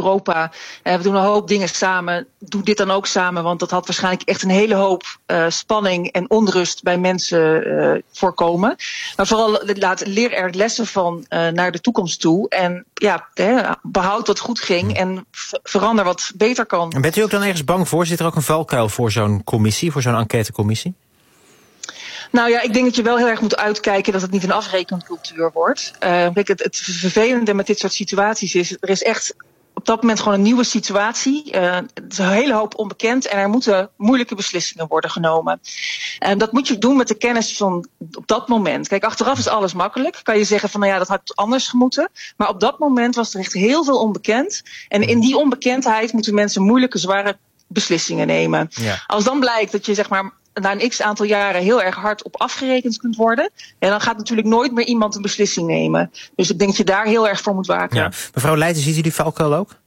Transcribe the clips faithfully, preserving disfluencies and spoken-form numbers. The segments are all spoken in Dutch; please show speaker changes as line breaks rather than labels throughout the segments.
Europa. Uh, we doen een hoop dingen samen. Doe dit dan ook samen, want dat had waarschijnlijk echt een hele hoop uh, spanning en onrust bij mensen uh, voorkomen. Maar vooral laat, leer er lessen van uh, naar de toekomst toe. En ja, hè, behoud wat goed ging en v- verander wat beter kan.
En bent u ook dan ergens bang voor? Zit er ook een valkuil voor zo'n commissie, voor zo'n enquêtecommissie?
Nou ja, ik denk dat je wel heel erg moet uitkijken dat het niet een afrekencultuur wordt. Uh, kijk, het, het vervelende met dit soort situaties is, er is echt op dat moment gewoon een nieuwe situatie. Uh, het is een hele hoop onbekend en er moeten moeilijke beslissingen worden genomen. En dat moet je doen met de kennis van op dat moment. Kijk, achteraf is alles makkelijk. Kan je zeggen van, nou ja, dat had anders gemoeten. Maar op dat moment was er echt heel veel onbekend. En in die onbekendheid moeten mensen moeilijke, zware beslissingen nemen. Ja. Als dan blijkt dat je, zeg maar, na een x aantal jaren heel erg hard op afgerekend kunt worden, en dan gaat natuurlijk nooit meer iemand een beslissing nemen. Dus ik denk dat je daar heel erg voor moet waken.
Ja. Mevrouw Leijten, ziet u die valkuil ook?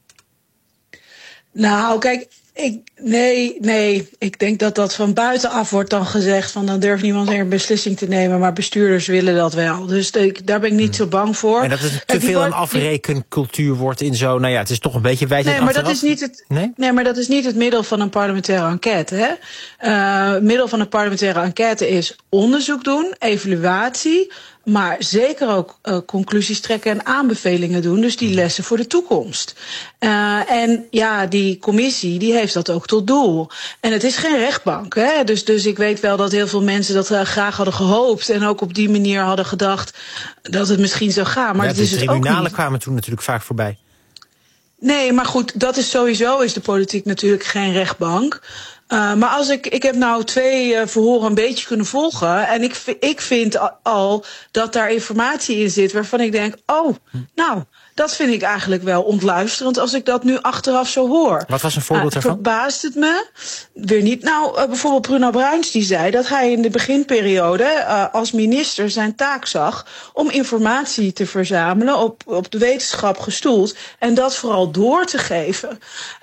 Nou, kijk, ik, nee, nee. Ik denk dat dat van buitenaf wordt dan gezegd van dan durft niemand meer een beslissing te nemen, maar bestuurders willen dat wel. Dus de, daar ben ik niet zo bang voor.
En dat het te veel een afrekencultuur wordt in zo, nou ja, het is toch een beetje wijzend
nee, maar
achteraf.
dat is niet het,
nee?
nee, maar dat is niet het middel van een parlementaire enquête. Hè? Uh, het middel van een parlementaire enquête is onderzoek doen, evaluatie, maar zeker ook uh, conclusies trekken en aanbevelingen doen. Dus die lessen voor de toekomst. Uh, en ja, die commissie die heeft dat ook tot doel. En het is geen rechtbank. Hè? Dus, dus ik weet wel dat heel veel mensen dat uh, graag hadden gehoopt. En ook op die manier hadden gedacht dat het misschien zou gaan. Maar
ja,
het is
de
het ook niet.
tribunalen kwamen toen natuurlijk vaak voorbij.
Nee, maar goed, dat is sowieso is de politiek natuurlijk geen rechtbank. Uh, maar als ik, ik heb nou twee uh, verhoren een beetje kunnen volgen. En ik, ik vind al dat daar informatie in zit waarvan ik denk, oh, nou, dat vind ik eigenlijk wel ontluisterend als ik dat nu achteraf zo hoor.
Wat was een voorbeeld
uh,
daarvan?
Verbaast het me? Weer niet. Nou, uh, bijvoorbeeld Bruno Bruins die zei dat hij in de beginperiode uh, als minister zijn taak zag om informatie te verzamelen op, op de wetenschap gestoeld en dat vooral door te geven.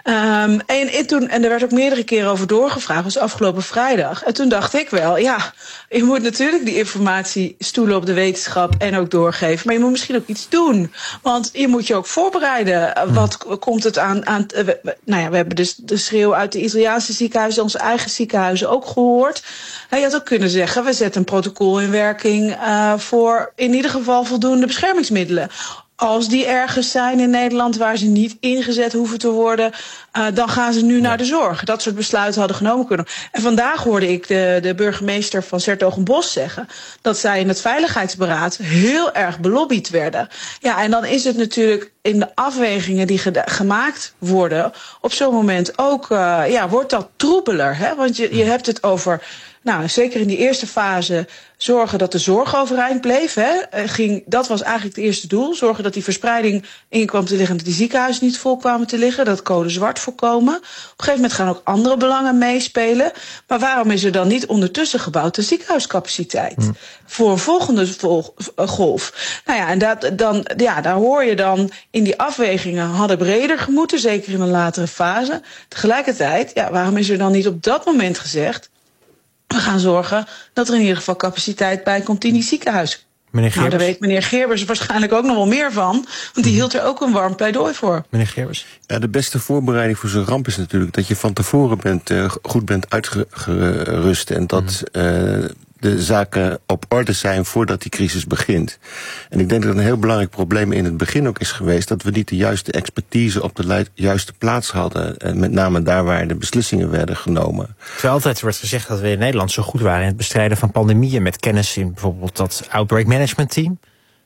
Um, en, en, toen, en er werd ook meerdere keren over doorgevraagd, was afgelopen vrijdag. En toen dacht ik wel, ja, je moet natuurlijk die informatie stoelen op de wetenschap en ook doorgeven. Maar je moet misschien ook iets doen. Want je moet je ook voorbereiden. Wat komt het aan? aan we, we, nou ja, we hebben dus de schreeuw uit de Italiaanse ziekenhuizen, onze eigen ziekenhuizen ook gehoord. Je had ook kunnen zeggen, we zetten een protocol in werking uh, voor in ieder geval voldoende beschermingsmiddelen. Als die ergens zijn in Nederland waar ze niet ingezet hoeven te worden, uh, dan gaan ze nu ja. naar de zorg. Dat soort besluiten hadden genomen kunnen. En vandaag hoorde ik de, de burgemeester van 's-Hertogenbosch zeggen dat zij in het Veiligheidsberaad heel erg belobbyd werden. Ja, en dan is het natuurlijk in de afwegingen die geda- gemaakt worden op zo'n moment ook, uh, ja, wordt dat troebeler. Hè? Want je, je hebt het over, nou, zeker in die eerste fase, zorgen dat de zorg overeind bleef. Hè. Ging, dat was eigenlijk het eerste doel. Zorgen dat die verspreiding in kwam te liggen en dat die ziekenhuizen niet vol kwamen te liggen. Dat code zwart voorkomen. Op een gegeven moment gaan ook andere belangen meespelen. Maar waarom is er dan niet ondertussen gebouwd de ziekenhuiscapaciteit? Hm. Voor een volgende vol, golf. Nou ja, en dat, dan, ja, daar hoor je dan in die afwegingen hadden breder gemoeten. Zeker in een latere fase. Tegelijkertijd, ja, waarom is er dan niet op dat moment gezegd, we gaan zorgen dat er in ieder geval capaciteit bij komt in die ziekenhuizen.
Meneer Gerbers?
Nou, daar weet meneer Gerbers waarschijnlijk ook nog wel meer van. Want die hield er ook een warm pleidooi voor.
Meneer Gerbers?
Ja, de beste voorbereiding voor zo'n ramp is natuurlijk dat je van tevoren bent, uh, goed bent uitgerust. En dat uh, de zaken op orde zijn voordat die crisis begint. En ik denk dat een heel belangrijk probleem in het begin ook is geweest dat we niet de juiste expertise op de juiste plaats hadden. En met name daar waar de beslissingen werden genomen.
Terwijl altijd wordt gezegd dat we in Nederland zo goed waren in het bestrijden van pandemieën met kennis in bijvoorbeeld dat Outbreak Management Team.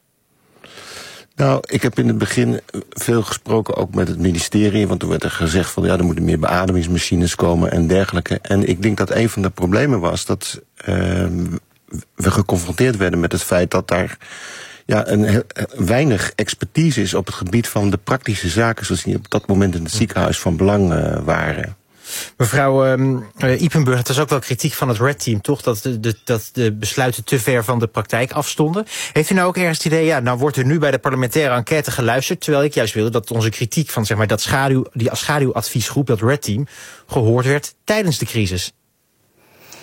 Nou, ik heb in het begin veel gesproken ook met het ministerie, want er werd er gezegd van ja, er moeten meer beademingsmachines komen en dergelijke. En ik denk dat een van de problemen was dat uh, we geconfronteerd werden met het feit dat daar ja, een, een weinig expertise is op het gebied van de praktische zaken zoals die op dat moment in het ziekenhuis van belang uh, waren.
Mevrouw um, uh, Ypenburg, het was ook wel kritiek van het Red Team, toch? Dat de, de, dat de besluiten te ver van de praktijk afstonden. Heeft u nou ook ergens het idee, ja, nou wordt er nu bij de parlementaire enquête geluisterd, terwijl ik juist wilde dat onze kritiek van, zeg maar, dat schaduw, die schaduwadviesgroep, dat Red Team, gehoord werd tijdens de crisis?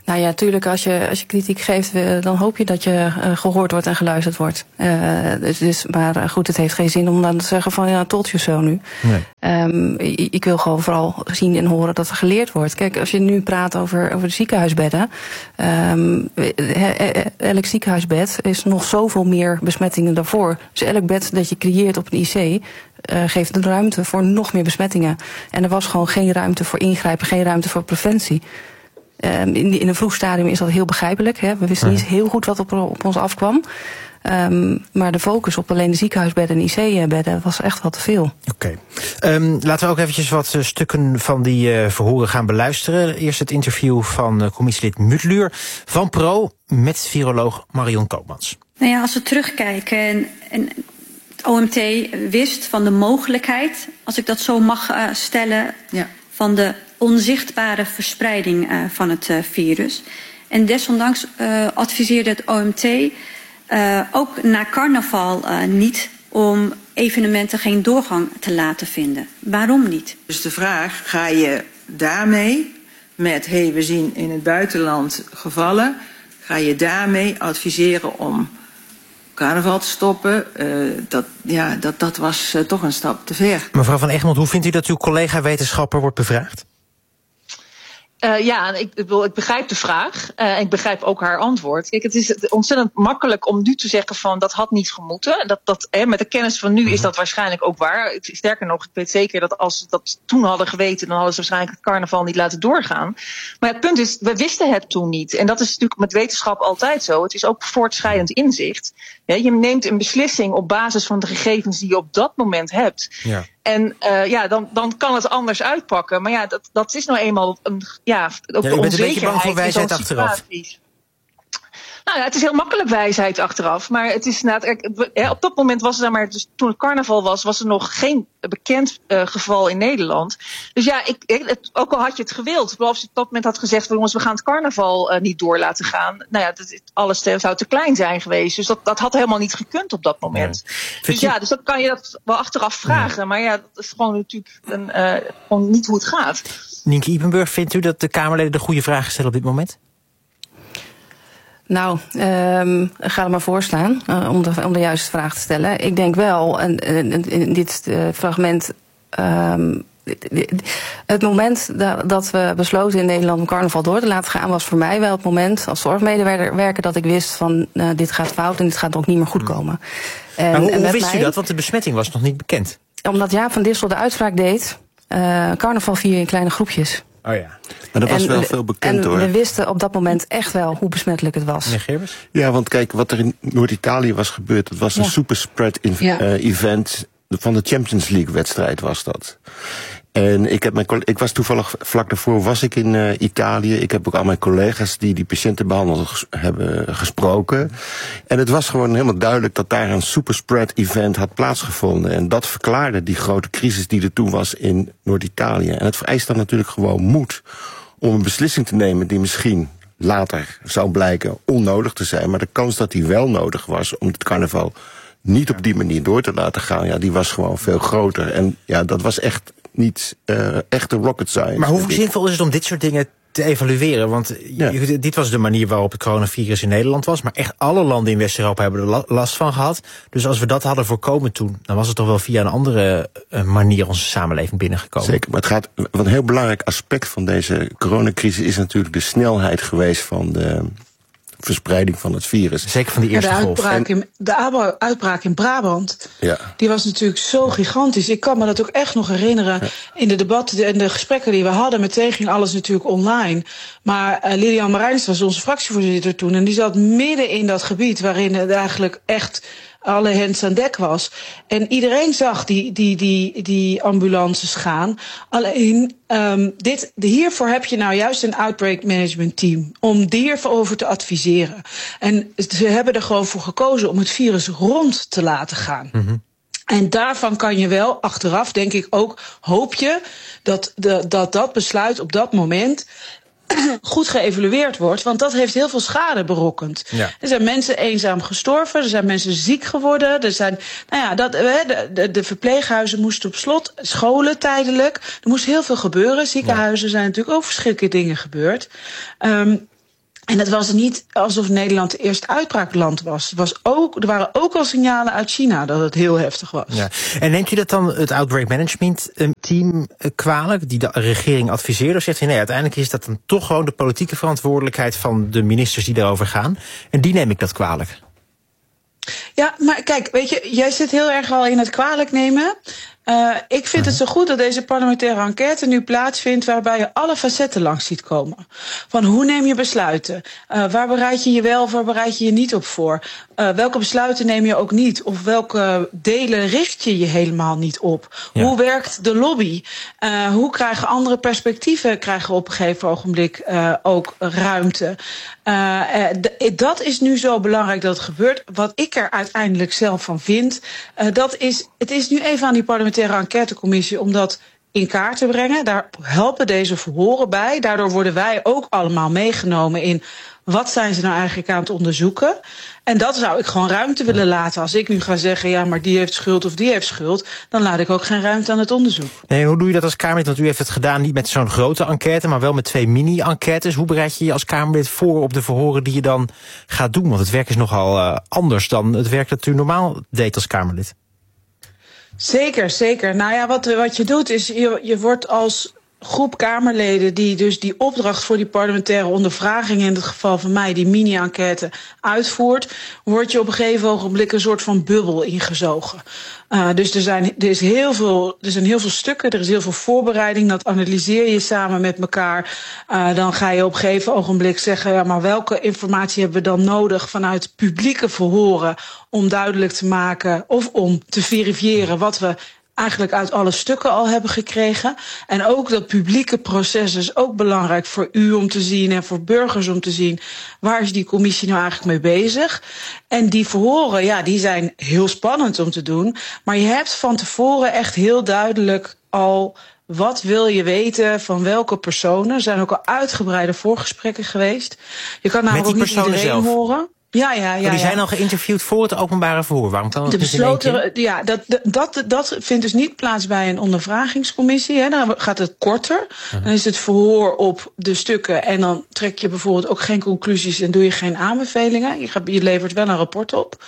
Nou ja, natuurlijk, als je, als je kritiek geeft, dan hoop je dat je uh, gehoord wordt en geluisterd wordt. Uh, dus, dus, maar uh, goed, het heeft geen zin om dan te zeggen van ja, told you zo nu. Nee. Um, ik wil gewoon vooral zien en horen dat er geleerd wordt. Kijk, als je nu praat over, over de ziekenhuisbedden. Um, elk ziekenhuisbed is nog zoveel meer besmettingen daarvoor. Dus elk bed dat je creëert op een I C... Uh, geeft de ruimte voor nog meer besmettingen. En er was gewoon geen ruimte voor ingrijpen, geen ruimte voor preventie. Uh, in, in een vroeg stadium is dat heel begrijpelijk. Hè? We wisten niet heel goed wat op, op ons afkwam. Um, maar de focus op alleen de ziekenhuisbedden en I C-bedden was echt wel te veel.
Oké. Okay. Um, laten we ook eventjes wat uh, stukken van die uh, verhoren gaan beluisteren. Eerst het interview van uh, commissielid Mutluur van Pro met viroloog Marion Koopmans.
Nou ja, als we terugkijken en, en het O M T wist van de mogelijkheid, als ik dat zo mag uh, stellen, ja. van de onzichtbare verspreiding uh, van het uh, virus. En desondanks uh, adviseerde het O M T uh, ook na carnaval uh, niet om evenementen geen doorgang te laten vinden. Waarom niet?
Dus de vraag, ga je daarmee met, hé, hey, we zien in het buitenland gevallen, ga je daarmee adviseren om carnaval te stoppen? Uh, dat, ja, dat, dat was uh, toch een stap te ver.
Mevrouw Van Egmond, hoe vindt u dat uw collega-wetenschapper wordt bevraagd?
Uh, ja, ik, ik, ik begrijp de vraag. Uh, ik begrijp ook haar antwoord. Kijk, het is ontzettend makkelijk om nu te zeggen van dat had niet gemoeten. Dat, dat, hè, met de kennis van nu is dat waarschijnlijk ook waar. Sterker nog, ik weet zeker dat als ze dat toen hadden geweten, dan hadden ze waarschijnlijk het carnaval niet laten doorgaan. Maar het punt is, we wisten het toen niet. En dat is natuurlijk met wetenschap altijd zo. Het is ook voortschrijdend inzicht. Ja, je neemt een beslissing op basis van de gegevens die je op dat moment hebt. Ja. En uh, ja, dan, dan kan het anders uitpakken. Maar ja, dat, dat is nou eenmaal een, ja, ook
ja,
de onzekerheid.
Je bent een beetje bang voor wijsheid achteraf.
Nou ja, het is heel makkelijk wijsheid achteraf. Maar het is inderdaad, ja, op dat moment was er maar, dus toen het carnaval was, was er nog geen bekend uh, geval in Nederland. Dus ja, ik, ik, het, ook al had je het gewild. Als je op dat moment had gezegd, jongens, we gaan het carnaval uh, niet door laten gaan. Nou ja, dat, alles te, zou te klein zijn geweest. Dus dat, dat had helemaal niet gekund op dat moment. Nee. Dus ja, dus dan kan je dat wel achteraf vragen. Nee. Maar ja, dat is gewoon natuurlijk een, uh, gewoon niet hoe het gaat.
Nienke Ypenburg, vindt u dat de Kamerleden de goede vragen stellen op dit moment?
Nou, um, ga er maar voor staan uh, om, de, om de juiste vraag te stellen. Ik denk wel, en, en in dit uh, fragment, um, het moment da, dat we besloten in Nederland om carnaval door te laten gaan, was voor mij wel het moment als zorgmedewerker dat ik wist van uh, dit gaat fout en dit gaat ook niet meer goed komen. En,
maar hoe,
en
hoe wist
mij,
u dat? Want de besmetting was nog niet bekend.
Omdat Jaap van Dissel de uitspraak deed, uh, carnaval vier in kleine groepjes.
Oh ja.
Maar dat was
en,
wel veel bekend
en
hoor.
we wisten op dat moment echt wel hoe besmettelijk het was.
Ja, want kijk, wat er in Noord-Italië was gebeurd, dat was een ja. superspread in, ja. uh, event van de Champions League wedstrijd was dat. En ik, heb mijn, ik was toevallig, vlak daarvoor was ik in uh, Italië. Ik heb ook al mijn collega's die die patiënten behandeld ges, hebben gesproken. En het was gewoon helemaal duidelijk dat daar een superspread event had plaatsgevonden. En dat verklaarde die grote crisis die er toen was in Noord-Italië. En het vereist dan natuurlijk gewoon moed om een beslissing te nemen die misschien later zou blijken onnodig te zijn. Maar de kans dat die wel nodig was om het carnaval niet op die manier door te laten gaan, ja, die was gewoon veel groter. En ja, dat was echt niet uh, echte rocket science.
Maar hoe zinvol is het om dit soort dingen te evalueren? Want ja. je, dit was de manier waarop het coronavirus in Nederland was. Maar echt alle landen in West-Europa hebben er la- last van gehad. Dus als we dat hadden voorkomen toen, dan was het toch wel via een andere uh, manier onze samenleving binnengekomen.
Zeker, maar het gaat, wat een heel belangrijk aspect van deze coronacrisis is natuurlijk de snelheid geweest van de verspreiding van het virus.
Zeker van die eerste
ja, de
golf.
Uitbraak in, de uitbraak in Brabant,
ja.
die was natuurlijk zo gigantisch. Ik kan me dat ook echt nog herinneren. Ja. In de debatten en de gesprekken die we hadden. Meteen ging alles natuurlijk online. Maar uh, Lilian Marijns was onze fractievoorzitter toen. En die zat midden in dat gebied waarin het eigenlijk echt alle hens aan dek was. En iedereen zag die, die, die, die ambulances gaan. Alleen, um, dit, de, hiervoor heb je nou juist een outbreak management team. Om hierover te adviseren. En ze hebben er gewoon voor gekozen om het virus rond te laten gaan. Mm-hmm. En daarvan kan je wel achteraf, denk ik ook, hoop je dat de, dat, dat besluit op dat moment goed geëvalueerd wordt, want dat heeft heel veel schade berokkend. Ja. Er zijn mensen eenzaam gestorven, er zijn mensen ziek geworden, er zijn, nou ja, dat, de, de, de verpleeghuizen moesten op slot, scholen tijdelijk, er moest heel veel gebeuren. Ziekenhuizen ja. zijn natuurlijk ook verschillende dingen gebeurd. Um, En het was niet alsof Nederland het eerste uitbraakland was. Het was ook, er waren ook al signalen uit China dat het heel heftig was.
Ja. En neemt u dat dan het Outbreak Management team kwalijk, die de regering adviseerde? Of zegt u nee, uiteindelijk is dat dan toch gewoon de politieke verantwoordelijkheid van de ministers die daarover gaan? En die neem ik dat kwalijk.
Ja, maar kijk, weet je, jij zit heel erg al in het kwalijk nemen. Uh, ik vind het zo goed dat deze parlementaire enquête nu plaatsvindt, waarbij je alle facetten langs ziet komen. Van hoe neem je besluiten? Uh, waar bereid je je wel, waar bereid je je niet op voor? Uh, welke besluiten neem je ook niet? Of welke delen richt je je helemaal niet op? Ja. Hoe werkt de lobby? Uh, hoe krijgen andere perspectieven krijgen op een gegeven ogenblik uh, ook ruimte? Uh, d- dat is nu zo belangrijk dat het gebeurt. Wat ik er uiteindelijk zelf van vind, uh, dat is, het is nu even aan die parlementaire enquêtecommissie om dat in kaart te brengen. Daar helpen deze verhoren bij. Daardoor worden wij ook allemaal meegenomen in wat zijn ze nou eigenlijk aan het onderzoeken. En dat zou ik gewoon ruimte willen laten. Als ik nu ga zeggen, ja, maar die heeft schuld of die heeft schuld, dan laat ik ook geen ruimte aan het onderzoek.
Nee, hoe doe je dat als Kamerlid? Want u heeft het gedaan niet met zo'n grote enquête, maar wel met twee mini-enquêtes. Hoe bereid je je als Kamerlid voor op de verhoren die je dan gaat doen? Want het werk is nogal uh, anders dan het werk dat u normaal deed als Kamerlid.
Zeker, zeker. Nou ja, wat, wat je doet is, je, je wordt als groep Kamerleden die dus die opdracht voor die parlementaire ondervraging, in het geval van mij die mini-enquête, uitvoert, word je op een gegeven ogenblik een soort van bubbel ingezogen. Uh, dus er zijn, er, is heel veel, er zijn heel veel stukken, er is heel veel voorbereiding, dat analyseer je samen met elkaar. Uh, dan ga je op een gegeven ogenblik zeggen, ja, maar welke informatie hebben we dan nodig vanuit publieke verhoren om duidelijk te maken of om te verifiëren wat we eigenlijk uit alle stukken al hebben gekregen. En ook dat publieke proces is ook belangrijk voor u om te zien en voor burgers om te zien, waar is die commissie nou eigenlijk mee bezig? En die verhoren, ja, die zijn heel spannend om te doen. Maar je hebt van tevoren echt heel duidelijk al, wat wil je weten van welke personen? Er zijn ook al uitgebreide voorgesprekken geweest. Je kan namelijk ook niet iedereen zelf horen. Ja, ja, ja.
Maar die zijn
ja.
al geïnterviewd voor het openbare verhoor. Waarom kan dat
de
niet besloten,
in één keer? Ja, dat, dat, dat vindt dus niet plaats bij een ondervragingscommissie. Hè. Dan gaat het korter. Uh-huh. Dan is het verhoor op de stukken. En dan trek je bijvoorbeeld ook geen conclusies en doe je geen aanbevelingen. Je, gaat, je levert wel een rapport op.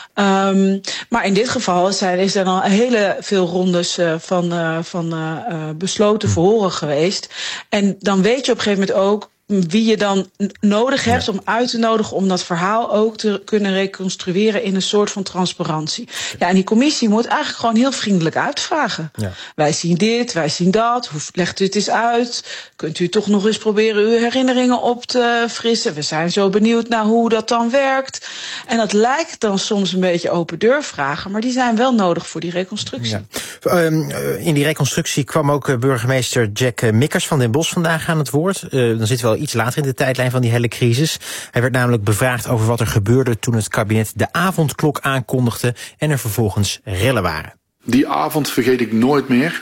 Um, maar in dit geval zijn, is er al hele veel rondes uh, van, uh, van uh, besloten verhoren geweest. En dan weet je op een gegeven moment ook wie je dan nodig hebt ja. om uit te nodigen om dat verhaal ook te kunnen reconstrueren in een soort van transparantie. Ja, en die commissie moet eigenlijk gewoon heel vriendelijk uitvragen. Ja. Wij zien dit, wij zien dat, hoe legt u het eens uit? Kunt u toch nog eens proberen uw herinneringen op te frissen? We zijn zo benieuwd naar hoe dat dan werkt. En dat lijkt dan soms een beetje open deur vragen, maar die zijn wel nodig voor die reconstructie.
Ja. Um, in die reconstructie kwam ook burgemeester Jack Mikkers van Den Bosch vandaag aan het woord. Uh, dan zit wel iets later in de tijdlijn van die hele crisis. Hij werd namelijk bevraagd over wat er gebeurde toen het kabinet de avondklok aankondigde en er vervolgens rellen waren.
Die avond vergeet ik nooit meer.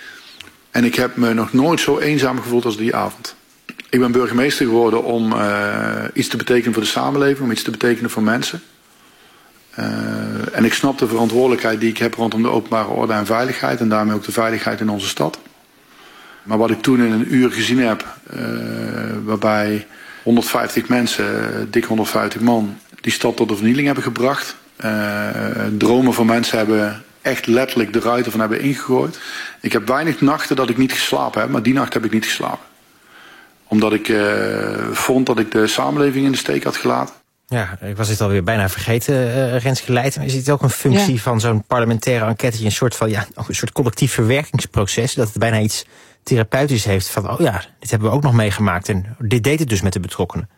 En ik heb me nog nooit zo eenzaam gevoeld als die avond. Ik ben burgemeester geworden om uh, iets te betekenen voor de samenleving, om iets te betekenen voor mensen. Uh, en ik snap de verantwoordelijkheid die ik heb rondom de openbare orde en veiligheid en daarmee ook de veiligheid in onze stad. Maar wat ik toen in een uur gezien heb, uh, waarbij honderdvijftig mensen, dik honderdvijftig man, die stad tot de vernieling hebben gebracht. Uh, dromen van mensen hebben echt letterlijk de ruiten van hebben ingegooid. Ik heb weinig nachten dat ik niet geslapen heb, maar die nacht heb ik niet geslapen. Omdat ik uh, vond dat ik de samenleving in de steek had gelaten.
Ja, ik was het alweer bijna vergeten, uh, Renske Leijten. Is het ook een functie ja. van zo'n parlementaire enquête, een soort van ja, een soort collectief verwerkingsproces, dat het bijna iets therapeutisch heeft van, oh ja, dit hebben we ook nog meegemaakt en dit deed het dus met de betrokkenen.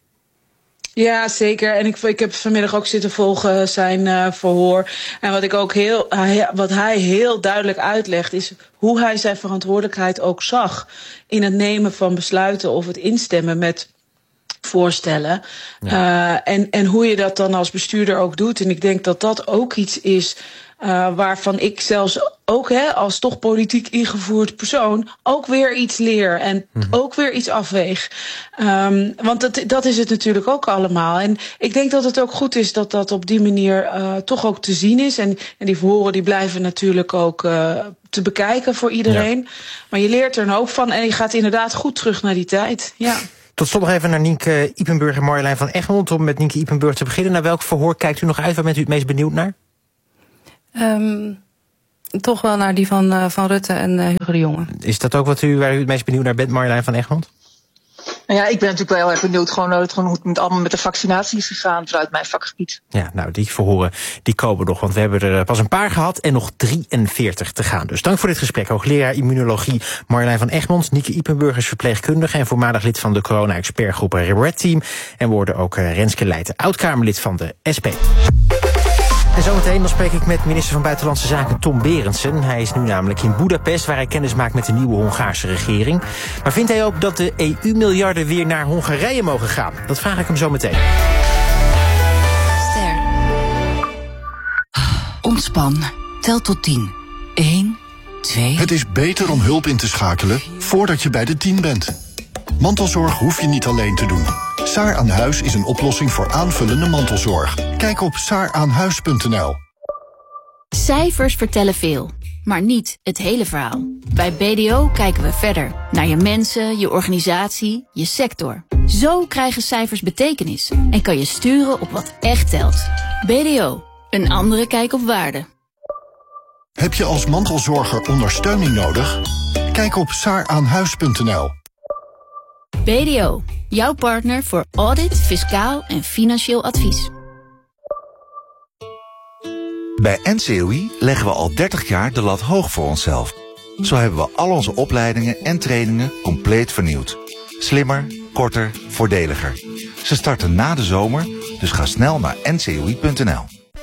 Ja, zeker. En ik, ik heb vanmiddag ook zitten volgen zijn uh, verhoor. En wat ik ook heel, uh, wat hij heel duidelijk uitlegt is hoe hij zijn verantwoordelijkheid ook zag in het nemen van besluiten of het instemmen met voorstellen. Ja. Uh, en, en hoe je dat dan als bestuurder ook doet. En ik denk dat dat ook iets is Uh, waarvan ik zelfs ook hè, als toch politiek ingevoerd persoon ook weer iets leer en mm-hmm. ook weer iets afweeg. Um, want dat, dat is het natuurlijk ook allemaal. En ik denk dat het ook goed is dat dat op die manier uh, toch ook te zien is. En, en die verhoren die blijven natuurlijk ook uh, te bekijken voor iedereen. Ja. Maar je leert er een hoop van en je gaat inderdaad goed terug naar die tijd. Ja.
Tot slot nog even naar Nienke Ypenburg en Marjolein van Egmond. Om met Nienke Ypenburg te beginnen. Naar welk verhoor kijkt u nog uit? Waar bent u het meest benieuwd naar?
Um, toch wel naar die van, uh, van Rutte en uh, Hugo de Jonge.
Is dat ook wat u, waar u het meest benieuwd naar bent, Marjolein van Egmond?
Nou ja, ik ben natuurlijk wel heel erg benieuwd gewoon, uh, gewoon hoe het met, allemaal met de vaccinatie is gegaan vanuit mijn vakgebied.
Ja, nou, die verhoren die komen nog, want we hebben er pas een paar gehad en nog drieënveertig te gaan. Dus dank voor dit gesprek. Hoogleraar immunologie Marjolein van Egmond, Nienke Ypenburg is verpleegkundige en voormalig lid van de corona-expertgroep Red Team. En worden ook uh, Renske Leijten, oud-Kamerlid van de S P. En zometeen dan spreek ik met minister van Buitenlandse Zaken Tom Berendsen. Hij is nu namelijk in Boedapest, waar hij kennis maakt met de nieuwe Hongaarse regering. Maar vindt hij ook dat de E U-miljarden weer naar Hongarije mogen gaan? Dat vraag ik hem zo meteen.
Ster. Ontspan. Tel tot tien. Eén, twee...
Het is beter om hulp in te schakelen voordat je bij de tien bent. Mantelzorg hoef je niet alleen te doen. Saar aan Huis is een oplossing voor aanvullende mantelzorg. Kijk op saar aan huis punt n l.
Cijfers vertellen veel, maar niet het hele verhaal. Bij B D O kijken we verder naar je mensen, je organisatie, je sector. Zo krijgen cijfers betekenis en kan je sturen op wat echt telt. B D O, een andere kijk op waarde.
Heb je als mantelzorger ondersteuning nodig? Kijk op saar aan huis punt n l.
B D O, jouw partner voor audit, fiscaal en financieel advies.
Bij N C O I leggen we al dertig jaar de lat hoog voor onszelf. Zo hebben we al onze opleidingen en trainingen compleet vernieuwd. Slimmer, korter, voordeliger. Ze starten na de zomer, dus ga snel naar n c o i punt n l.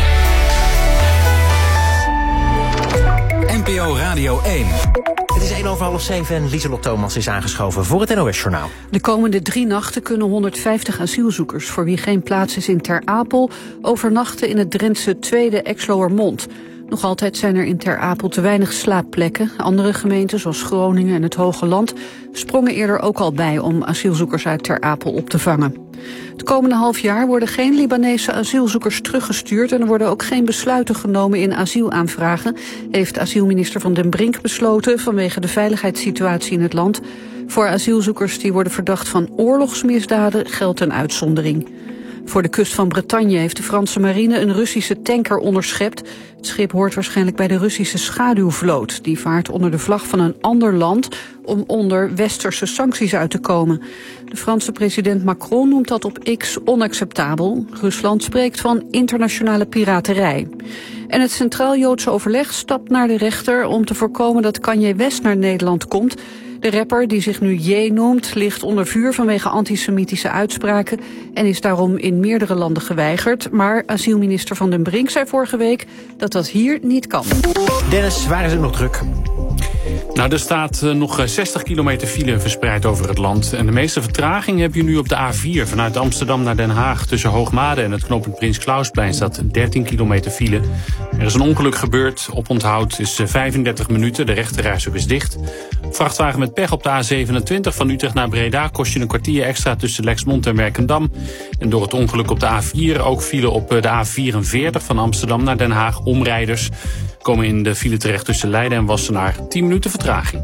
N P O Radio één.
Het is één over half zeven en Lieselot Thomas is aangeschoven voor het N O S-journaal.
De komende drie nachten kunnen honderdvijftig asielzoekers, voor wie geen plaats is in Ter Apel, overnachten in het Drentse Tweede Exloërmond. Nog altijd zijn er in Ter Apel te weinig slaapplekken. Andere gemeenten, zoals Groningen en het Hoge Land, sprongen eerder ook al bij om asielzoekers uit Ter Apel op te vangen. Het komende half jaar worden geen Libanese asielzoekers teruggestuurd en er worden ook geen besluiten genomen in asielaanvragen, heeft asielminister Van den Brink besloten vanwege de veiligheidssituatie in het land. Voor asielzoekers die worden verdacht van oorlogsmisdaden geldt een uitzondering. Voor de kust van Bretagne heeft de Franse marine een Russische tanker onderschept. Het schip hoort waarschijnlijk bij de Russische schaduwvloot. Die vaart onder de vlag van een ander land om onder westerse sancties uit te komen. De Franse president Macron noemt dat op X onacceptabel. Rusland spreekt van internationale piraterij. En het Centraal Joodse Overleg stapt naar de rechter om te voorkomen dat Kanye West naar Nederland komt. De rapper, die zich nu J noemt, ligt onder vuur vanwege antisemitische uitspraken en is daarom in meerdere landen geweigerd. Maar asielminister Van den Brink zei vorige week dat dat hier niet kan.
Dennis, waar is het nog druk?
Nou, er staat uh, nog zestig kilometer file verspreid over het land. En de meeste vertraging heb je nu op de A vier vanuit Amsterdam naar Den Haag. Tussen Hoogmade en het knooppunt Prins Klausplein staat dertien kilometer file. Er is een ongeluk gebeurd. Oponthoud is vijfendertig minuten. De rechterrijstrook is dicht. Vrachtwagen met pech op de A zevenentwintig van Utrecht naar Breda kost je een kwartier extra tussen Lexmond en Werkendam. En door het ongeluk op de A vier ook file op de A vierenveertig van Amsterdam naar Den Haag. Omrijders komen in de file terecht tussen Leiden en Wassenaar. tien minuten vertraging.